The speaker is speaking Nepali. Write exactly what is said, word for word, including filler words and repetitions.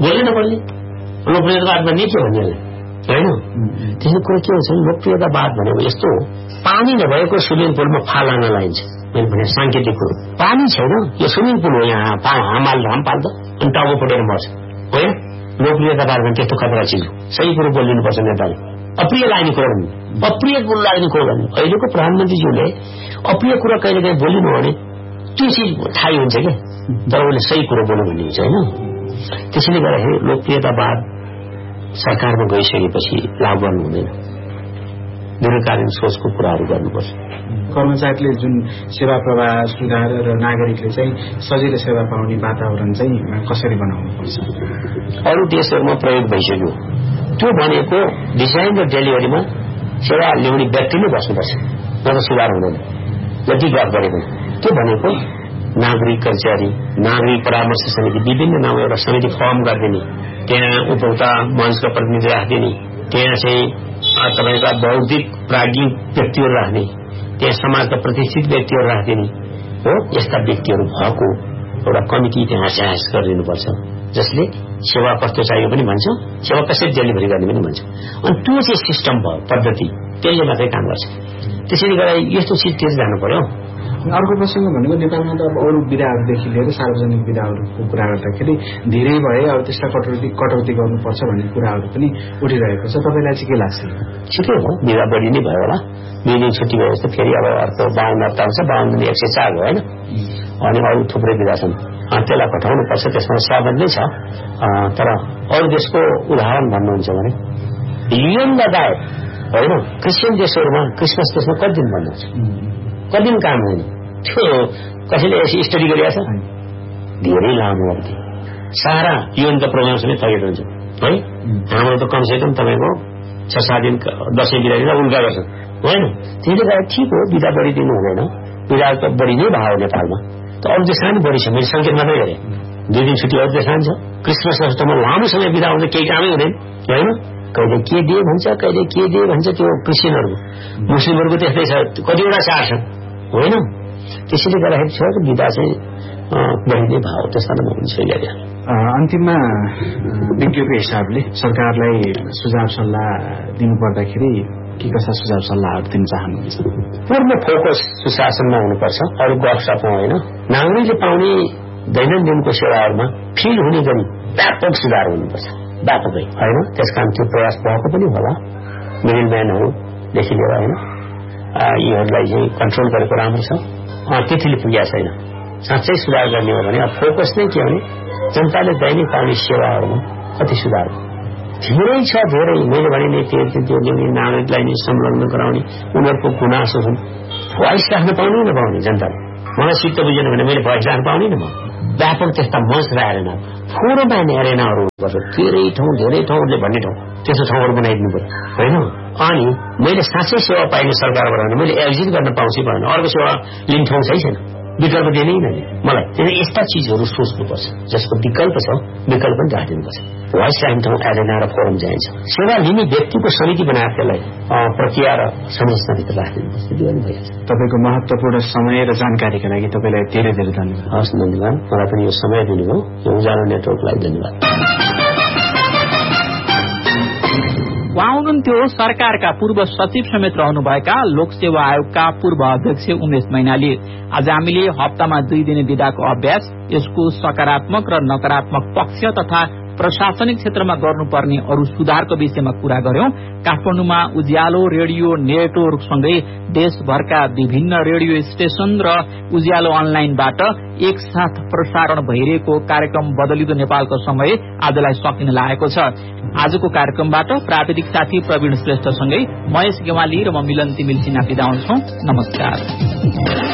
बोल्दैन बोल्ने लोकप्रियतावादमा नि के भन्ने होइन। त्यसको कुरो के हुन्छ लोकप्रियतावाद भनेको यस्तो हो पानी नभएको स्विमिङ पुलमा फाल हाल्न लगाइन्छ मैले भने सांकेतिक कुरो पानी छैन यो स्विमिङ पुल हो यहाँ हामाल हाम पाल्दा अनि टाउको फुटेर मर्छ होइन। लोकप्रियतावाद भने त्यस्तो खतरा चिज हो सही कुरो बोलिदिनुपर्छ नेताले। अप्रिय लाग्ने कुरो भन्ने अप्रिय कुरो लाग्ने कुरो भन्ने अहिलेको प्रधानमन्त्रीज्यूले अप्रिय कुरा कहिले काहीँ बोलिनु भने त्यो चिज थाहै हुन्छ क्या तर उसले सही कुरो बोल्नु भन्ने हुन्छ होइन। त्यसैले गर्दाखेरि लोकप्रियतावाद सरकारमा गइसकेपछि लागू गर्नु हुँदैन दीर्घकालीन सोचको कुराहरू गर्नुपर्छ। कर्मचारीले जुन सेवा प्रवाह सुधार र नागरिकले चाहिँ सजिलो सेवा पाउने वातावरण चाहिँ कसरी बनाउनुपर्छ अरू देशहरूमा प्रयोग भइसक्यो। त्यो भनेको डिजाइन र डेलिभरीमा सेवा ल्याउने व्यक्ति नै बस्नुपर्छ न त सुधार हुँदैन जति गफ गरेको। त्यो भनेको नागरिक कर्मचारी नागरिक परामर्श समिति विभिन्न नाउँ एउटा समिति फर्म गरिदिने त्यहाँ उपभोक्ता मञ्चका प्रतिनिधि राखिदिने त्यहाँ चाहिँ तपाईँका बौद्धिक प्राज्ञिक व्यक्तिहरू राख्ने त्यहाँ समाजका प्रतिष्ठित व्यक्तिहरू राखिदिने हो। यस्ता व्यक्तिहरू भएको एउटा कमिटी त्यहाँ जाँच गरिदिनुपर्छ जसले सेवा कस्तो चाहियो पनि भन्छ सेवा कसरी डेलिभरी गर्ने पनि भन्छ अनि त्यो चाहिँ सिस्टम भयो पद्धति त्यसले मात्रै काम गर्छ। त्यसैले गर्दा यस्तो चिज त्यस जानु पर्यो। अर्को प्रसंग भनेको नेपालमा त अब अरू विधाहरूदेखि लिएर सार्वजनिक विधाहरूको कुरा गर्दाखेरि धेरै भए अब त्यसलाई कटौती कटौती गर्नुपर्छ भन्ने कुराहरू पनि उठिरहेको छ। तपाईँलाई चाहिँ के लाग्छ? ठिकै हो विधा बढी नै भयो होला दुई छुट्टी भयो जस्तो फेरि अब अर्को बाहन्न हप्ता हुन्छ बाहन्न एक सय चार हो होइन अनि अरू थुप्रै विधा छन् त्यसलाई घटाउनु पर्छ त्यसमा साधन नै छ। तर अरू देशको उदाहरण भन्नुहुन्छ भने युएन लगायत होइन क्रिस्चियन देशहरूमा क्रिसमस देशमा कति दिन भन्नुहुन्छ कति दिन काम हुँदैन त्यो कसैले स्टडी गरिरहेको छ धेरै लामो अवधि सारा युएनका प्रोग्रामसँगै थगेर हुन्छ है। हाम्रो त कमसे कम तपाईँको छ सात दिन दसैँ बिदा दिँदा उल्का गर्छ होइन। त्यसले गर्दा ठिक हो बिदा बढी दिनु हुँदैन बिदा त बढी नै भयो नेपालमा त अरू देशमा पनि बढी छ मैले सङ्केत मात्रै गरेँ दुई दिन छुट्टी अरू देशमा छ। क्रिसमस जस्तोमा लामो समय बिदा हुन्छ केही कामै हुँदैन होइन। कहिले के दिए भन्छ कहिले के दिए भन्छ त्यो क्रिस्चियनहरूको मुस्लिमहरूको त्यस्तै छ कतिवटा चाड छ होइन। त्यसैले गर्दाखेरि छ बिदा चाहिँ बढी नै भाव त्यसमा हुन्छ। अन्तिममा विज्ञको हिसाबले सरकारलाई सुझाव सल्लाह दिनुपर्दाखेरि के कस्ता सुझाव सल्लाहहरू दिन चाहनुहुन्छ? पूर्ण फोकस सुशासनमा हुनुपर्छ अरू गफसपमा होइन। नागरिकले पाउने दैनन्दिनको सेवाहरूमा फिल हुने गरी व्यापक सुधार हुनुपर्छ व्यापकै होइन। त्यस कारण त्यो प्रयास भएको पनि होला मिडल म्यानहरूदेखि लिएर होइन यीहरूलाई चाहिँ कन्ट्रोल गरेको राम्रो छ त्यतिले पुगेको छैन। साँच्चै सुधार गर्ने हो भने फोकस नै के भने जनताले दैनिक पाउने सेवाहरूमा कति सुधार धेरै छ धेरै मैले भने नि त्यो ल्याउने नागरिकलाई नै संलग्न गराउने उनीहरूको गुनासो छन् भोइस राख्न पाउने नपाउने जनताले मलाई सिक्क बुझेन भने मैले भोइस राख्न पाउने न व्यापक त्यस्ता मञ्च राखेन फोहोर पाउने एरेनाहरू गर्छ धेरै ठाउँ धेरै ठाउँले भन्ने ठाउँ त्यस्तो ठाउँहरू बनाइदिनु पर्यो होइन। अनि मैले साँच्चै सेवा पाइने सरकारबाट भने मैले एक्जिट गर्न पाउँछु भएन अर्को सेवा लिने ठाउँ छैन विकल्प दिनै नै मलाई त्यसले यस्ता चिजहरू सोच्नुपर्छ जसको विकल्प छ विकल्प पनि राखिदिनुपर्छ। भोइस राख्ने ठाउँ एरेना र फोरम चाहिन्छ सेवा लिने व्यक्तिको समिति बनाएर त्यसलाई प्रक्रिया र संरचनाभित्र राखिदिनुपर्छ त्यो पनि भइहाल्छ। तपाईँको महत्त्वपूर्ण समय र जानकारीका लागि तपाईँलाई धेरै धेरै धन्यवाद। हस् धन्यवाद मलाई पनि यो समय दिनुभयो यो उज्यालो नेटवर्कलाई धन्यवाद। उहाँ हुनुहुन्थ्यो सरकारका पूर्व सचिव समेत रहनुभएका लोकसेवा आयोगका पूर्व अध्यक्ष उमेश मैनाली। आज हामीले हप्तामा दुई दिने विधाको अभ्यास यसको सकारात्मक र नकारात्मक पक्ष तथा प्रशासनिक क्षेत्रमा गर्नुपर्ने अरू सुधारको विषयमा कुरा गर्यौं। काठमाडौँमा उज्यालो रेडियो नेटवर्कसँगै देशभरका विभिन्न रेडियो स्टेशन र उज्यालो अनलाइनबाट एकसाथ प्रसारण भइरहेको कार्यक्रम बदलिदो नेपालको समय आजलाई सकिन लागेको छ। आजको कार्यक्रमबाट प्राविधिक साथी प्रवीण श्रेष्ठसँगै महेश गेवाली र म मिलन तिमिल सिन्हा बिदा हुन्छौं। नमस्कार।